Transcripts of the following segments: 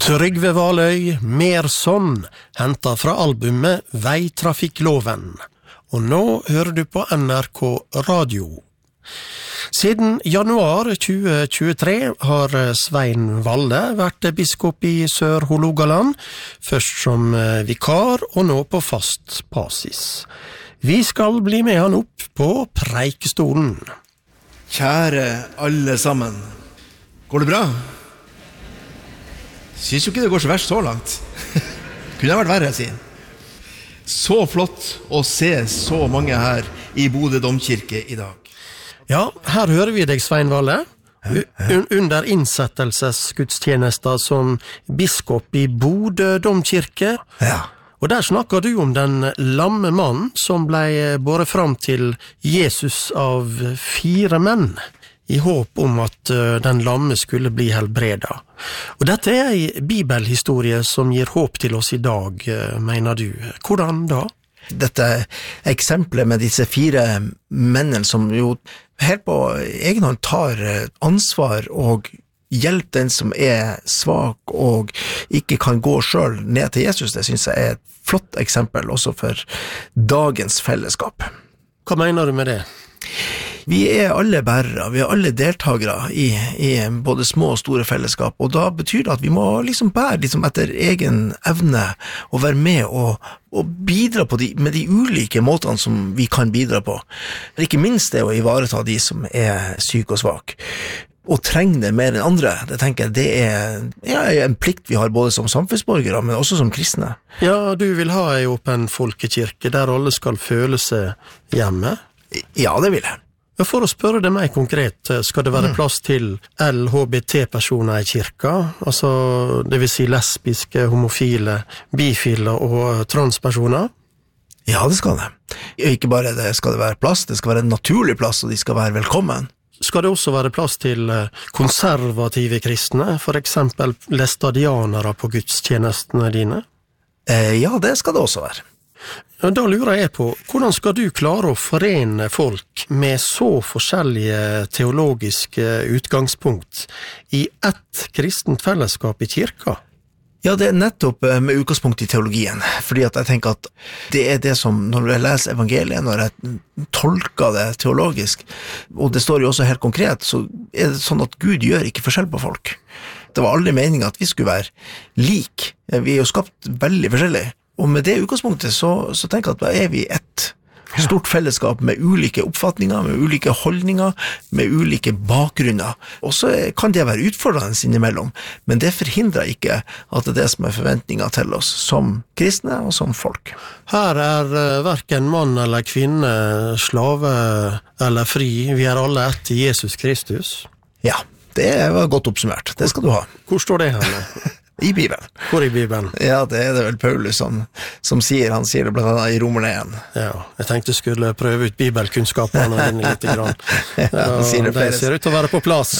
Trygve Valøy, Mer sånn, hentet fra albumet Veitrafikkloven. Og nå hører du på NRK Radio. Siden januar 2023 har Svein Valle vært biskop i Sør-Hålogaland, først som vikar og nå på fast basis. Vi skal bli med han opp på preikestolen. Kjære alle sammen, går det bra? Synes jo ikke det går så verst så langt. Kunne det vært verre, jeg sier. Så flott å se så mange her i Bodø domkirke i dag. Ja, her hører vi deg, Svein Valle, under innsettelsesgudstjenester som biskop i Bodø domkirke. Ja. Og der snakker du om den lamme mannen som ble båret fram til Jesus av 4 menn, i håp om at den lamme skulle bli helbreda. Og dette er en bibelhistorie som gir håp til oss i dag, mener du. Hvordan da? Dette eksempelet med disse 4 mennene som jo helt på egen hånd tar ansvar og hjelper den som er svak og ikke kan gå selv ned til Jesus, det synes jeg er et flott eksempel også for dagens fellesskap. Hva mener du med det? Vi er alle bærere, vi er alle deltagere i både små og store fellesskap, og da betyr det at vi må bære etter egen evne og være med og bidra på med de ulike måtene som vi kan bidra på. Men ikke minst det å ivareta de som er syke og svak. Og trenger det mer enn andre, det tenker jeg, det er en plikt vi har både som samfunnsborgere, men også som kristne. Ja, du vil ha en åpen folkekirke der alle skal føle seg hjemme? Ja, det vil jeg. For å spørre det mer konkret, skal det være plass til LHBT-personer i kirka? Altså, det vil si lesbiske, homofile, bifile og transpersoner? Ja, det skal det. Ikke bare det skal det være plass, det skal være en naturlig plass, og de skal være velkommen. Skal det også være plass til konservative kristne, for eksempel læstadianere på gudstjenestene dine? Ja, det skal det også være. Da lurer jeg på, hvordan skal du klare å forene folk med så forskjellige teologiske utgangspunkt i ett kristent fellesskap i kirka? Ja, det er nettopp med utgangspunkt i teologien, fordi at jeg tenker at det er det som, når jeg leser evangeliet, når jeg tolker det teologisk, og det står jo også helt konkret, så er det sånn at Gud gjør ikke forskjell på folk. Det var aldri meningen at vi skulle være lik. Vi er jo skapt veldig forskjellig. Og med det utgangspunktet så tenker jeg at da er vi et stort fellesskap med ulike oppfatninger, med ulike holdninger, med ulike bakgrunner. Og så kan det være utfordrende innimellom, men det forhindrer ikke at det er det som er forventninger til oss som kristne og som folk. Her er hverken mann eller kvinne, slave eller fri. Vi er alle ett i Jesus Kristus. Ja, det var godt oppsummert. Det skal du ha. Hvor står det her? I Bibelen. Hvor i Bibelen? Ja, det er det vel Paulus som sier, han sier det blant annet i Romerne 1. Ja, jeg tenkte jeg skulle prøve ut bibelkunnskapene dine litt grann. Ja, det ser ut til å være på plass.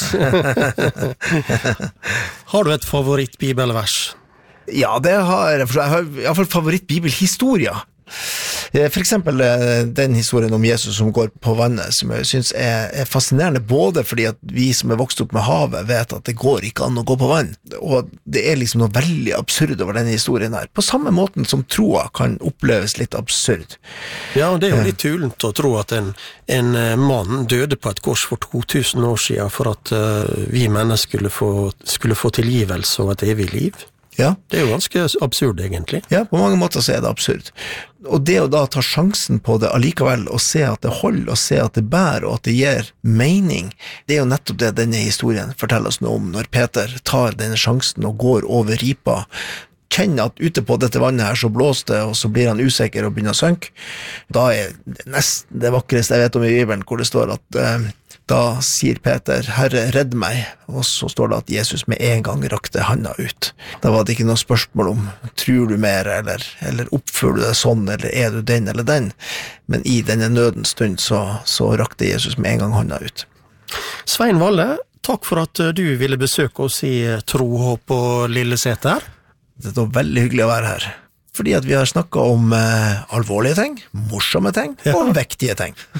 Har du et favoritt-bibelvers? Ja, det har jeg. Jeg har i hvert fall favoritt-bibelhistoria. For eksempel den historien om Jesus som går på vannet, som jeg synes er fascinerende, både fordi at vi som er vokst opp med havet vet at det går ikke an å gå på vann, og det er noe veldig absurd over denne historien her, på samme måten som troa kan oppleves litt absurd. Ja, det er jo litt tulent å tro at en mann døde på et kors for 2000 år siden for at vi mennesker skulle få tilgivelse og et evig liv. Ja. Det er jo ganske absurd, egentlig. Ja, på mange måter så er det absurd. Og det å da ta sjansen på det allikevel, og se at det holder, og se at det bærer, og at det gir mening, det er jo nettopp det denne historien forteller oss noe om, når Peter tar denne sjansen og går over ripa, kjenner at ute på dette vannet her så blåser det, og så blir han usikker og begynner å synke. Da er det nesten det vakreste jeg vet om i Bibelen, hvor det står at da sier Peter, Herre, redd meg, og så står det at Jesus med en gang rakte handa ut. Da var det ikke noe spørsmål om, tror du mer, eller oppfører du deg sånn, eller er du den eller den? Men i denne nødens stund så rakte Jesus med en gang handa ut. Svein Valle, takk for at du ville besøke oss i Tro, Håp og Lilleseter. Det var veldig hyggelig å være her. Fordi at vi har snakket om alvorlige ting, morsomme ting og vektige ting.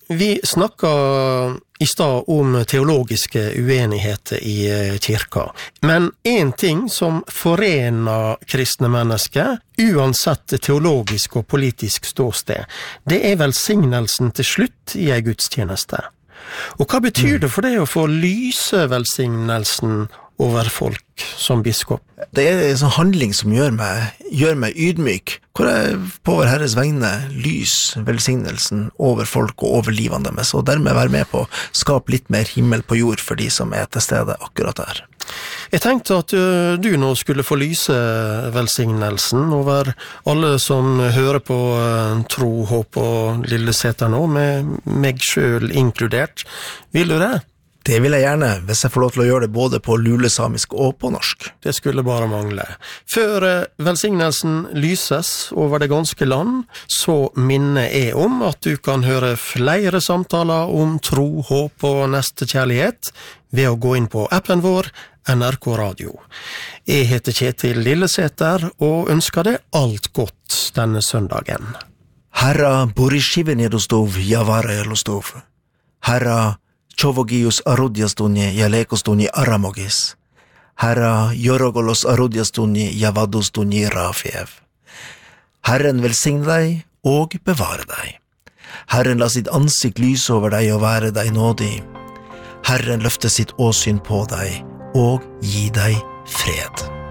Vi snakket i stad om teologiske uenigheter i kirka, men en ting som forener kristne mennesker, uansett teologisk og politisk ståsted, det velsignelsen til slutt i en gudstjeneste. Og hva betyr det for det å få lyse velsignelsen over folk som biskop? Det en sånn handling som gjør meg ydmyk, hvor jeg på vår Herres vegne lys velsignelsen over folk og over livene deres, og dermed være med på å skape litt mer himmel på jord for de som til stede akkurat der. Jeg tenkte at du nå skulle få lyse velsignelsen over alle som hører på Tro, Håp og Lilleseter nå, med meg selv inkludert. Vil du det? Det vil jeg gjerne, hvis jeg får lov til å gjøre det både på lulesamisk og på norsk. Det skulle bare mangle. Før velsignelsen lyses over det ganske land, så minner jeg om at du kan høre flere samtaler om tro, håp og nestekjærlighet ved å gå inn på appen vår, NRK Radio. Jeg heter Kjetil Lilleseter og ønsker deg alt godt denne søndagen. Herra Borishiven Jedostov, Javare Jelostov. Herra Chovogius arodiastunje jalekostunje aramogis. Herra Jorogolos arodiastunje javadostunje rafiev. Herren velsigne deg og bevare deg. Herren la sitt ansikt lyse over deg og være deg nådig. Herren løfte sitt åsyn på deg og gi deg fred.